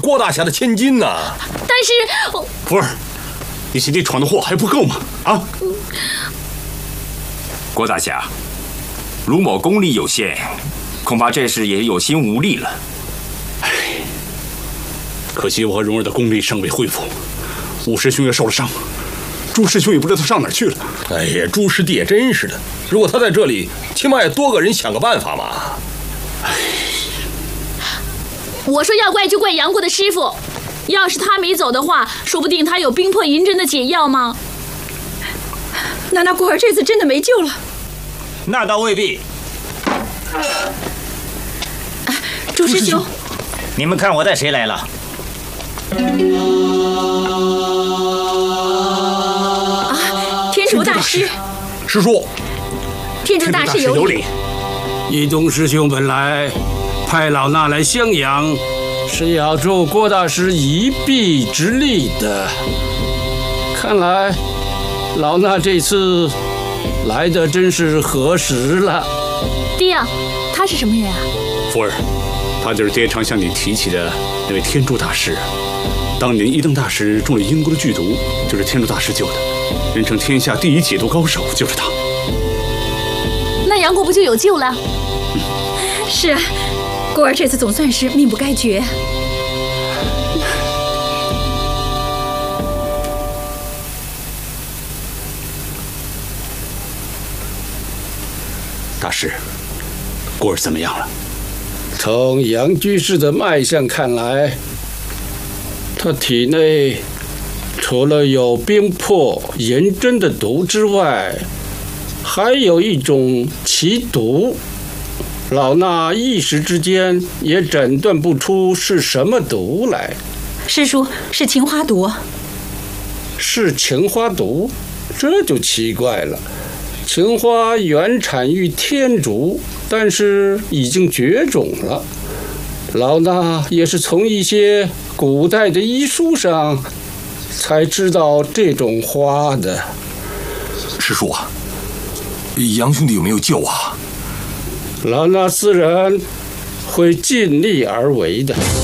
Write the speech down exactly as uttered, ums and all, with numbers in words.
郭大侠的千金呐。 但是， 福儿，你兄弟闯的祸还不够吗？啊！ 郭大侠，卢某功力有限，恐怕这事也有心无力了。 唉，可惜我和蓉儿的功力尚未恢复，五师兄也受了伤，朱师兄也不知道上哪儿去了。 哎呀，朱师弟也真是的，如果他在这里，起码也多个人想个办法嘛。 唉， 我说要怪就怪杨过的师傅，要是他没走的话，说不定他有冰魄银针的解药吗？ 那那过儿这次真的没救了？ 那倒未必。 朱师兄， 你们看我带谁来了？ 啊，天竺大师。 师叔， 天竺大师有礼。 一东师兄本来派老衲来襄阳，是要助郭大师一臂之力的。看来老衲这次来的真是合时了。 爹啊，他是什么人啊？ 福儿，他就是爹常向你提起的那位天竺大师。当年一灯大师中了英国的剧毒，就是天竺大师救的，人称天下第一解毒高手就是他。 那杨过不就有救了？ 嗯、是啊，过儿这次总算是命不该绝。 大师，过儿怎么样了？ 从杨居士的脉象看来，他体内除了有冰魄银针的毒之外，还有一种奇毒，老衲一时之间也诊断不出是什么毒来。 师叔，是情花毒。 是情花毒，这就奇怪了。情花原产于天竺，但是已经绝种了。老衲也是从一些古代的医书上才知道这种花的。 师叔啊，杨兄弟有没有救啊？ 老衲自然会尽力而为的。